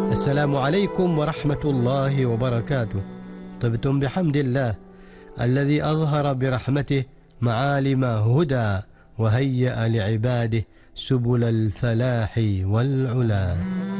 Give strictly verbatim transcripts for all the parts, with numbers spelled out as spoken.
السلام عليكم ورحمة الله وبركاته. طبتم بحمد الله الذي أظهر برحمته معالم هدى وهيأ لعباده سبل الفلاح والعلا.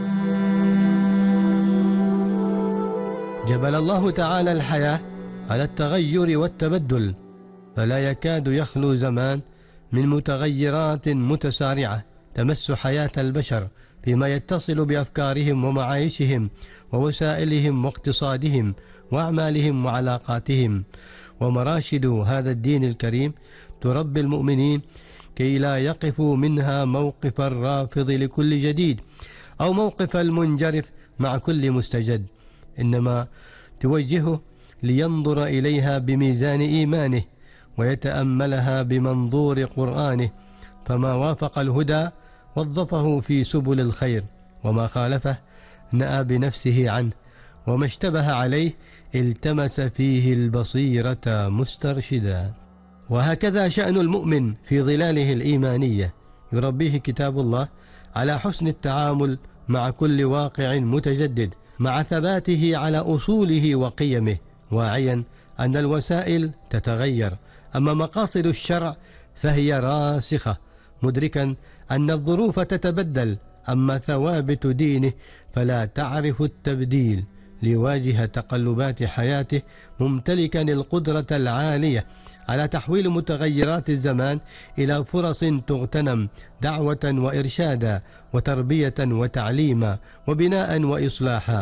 جبل الله تعالى الحياة على التغير والتبدل، فلا يكاد يخلو زمان من متغيرات متسارعة تمس حياة البشر فيما يتصل بأفكارهم ومعايشهم ووسائلهم واقتصادهم وأعمالهم وعلاقاتهم. ومراشد هذا الدين الكريم تربي المؤمنين كي لا يقفوا منها موقف الرافض لكل جديد أو موقف المنجرف مع كل مستجد، إنما توجهه لينظر إليها بميزان إيمانه ويتأملها بمنظور قرآنه، فما وافق الهدى وظفه في سبل الخير، وما خالفه نأى بنفسه عنه، وما اشتبه عليه التمس فيه البصيرة مسترشدا. وهكذا شأن المؤمن في ظلاله الإيمانية، يربيه كتاب الله على حسن التعامل مع كل واقع متجدد، مع ثباته على أصوله وقيمه، واعيا أن الوسائل تتغير، أما مقاصد الشرع فهي راسخة، مدركا أن الظروف تتبدل، أما ثوابت دينه فلا تعرف التبديل، ليواجه تقلبات حياته ممتلكا القدرة العالية على تحويل متغيرات الزمان إلى فرص تغتنم دعوة وإرشادا وتربية وتعليما وبناء وإصلاحا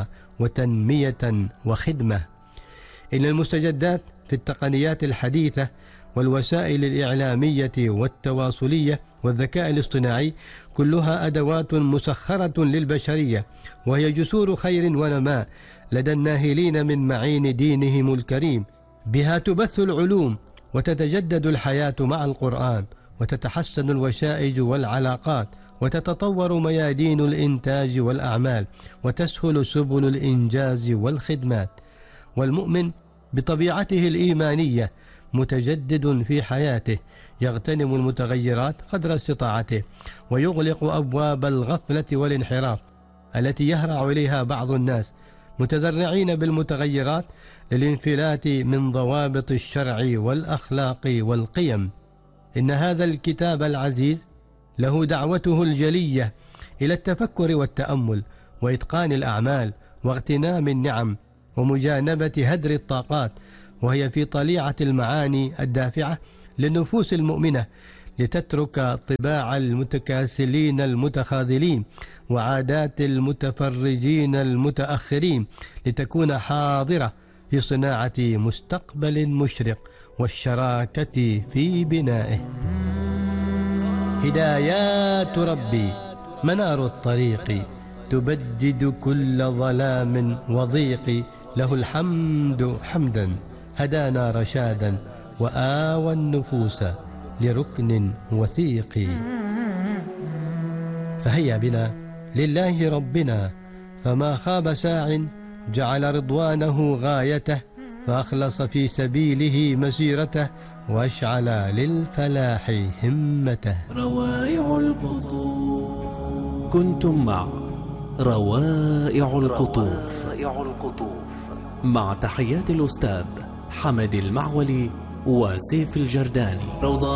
وتنمية وخدمة. إن المستجدات في التقنيات الحديثة والوسائل الإعلامية والتواصلية والذكاء الاصطناعي كلها أدوات مسخرة للبشرية، وهي جسور خير ونماء لدى الناهلين من معين دينهم الكريم. بها تبث العلوم وتتجدد الحياة مع القرآن، وتتحسن الوشائج والعلاقات، وتتطور ميادين الإنتاج والأعمال، وتسهل سبل الإنجاز والخدمات. والمؤمن بطبيعته الإيمانية متجدد في حياته، يغتنم المتغيرات قدر استطاعته، ويغلق أبواب الغفلة والانحراف التي يهرع إليها بعض الناس، متذرعين بالمتغيرات للانفلات من ضوابط الشرع والأخلاق والقيم. إن هذا الكتاب العزيز له دعوته الجلية إلى التفكر والتأمل وإتقان الأعمال واغتنام النعم ومجانبة هدر الطاقات، وهي في طليعة المعاني الدافعة للنفوس المؤمنة، لتترك طباع المتكاسلين المتخاذلين وعادات المتفرجين المتأخرين، لتكون حاضرة في صناعة مستقبل مشرق والشراكة في بنائه. هدايات ربي منار الطريق، تبدد كل ظلام وضيق، له الحمد حمدا هدانا رشادا، وآوى النفوس لركن وثيق. فهيا بنا لله ربنا، فما خاب ساع جعل رضوانه غايته، فأخلص في سبيله مسيرته، واشعل للفلاح همته. روائع القطوف. كنتم مع روائع القطوف مع تحيات الأستاذ حمد المعولي وسيف الجرداني. روضة